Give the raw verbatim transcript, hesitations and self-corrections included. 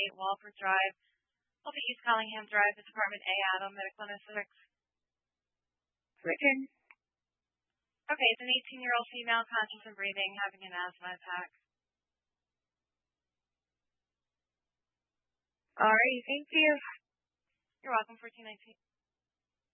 eight Walford Drive, Old East Collingham Drive, the Department A, Adam, Medical Anesthetics. Written. Okay, it's an eighteen-year-old female, conscious and breathing, having an asthma attack. All right, thank you. You're welcome, fourteen nineteen.